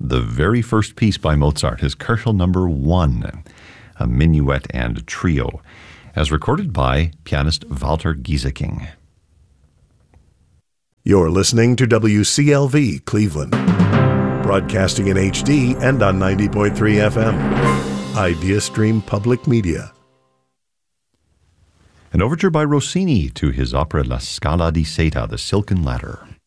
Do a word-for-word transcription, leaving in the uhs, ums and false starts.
the very first piece by Mozart, his Köchel number one, a minuet and trio, as recorded by pianist Walter Gieseking. You're listening to W C L V Cleveland, broadcasting in H D and on ninety point three F M. IdeaStream Public Media. An overture by Rossini to his opera La Scala di Seta, The Silken Ladder.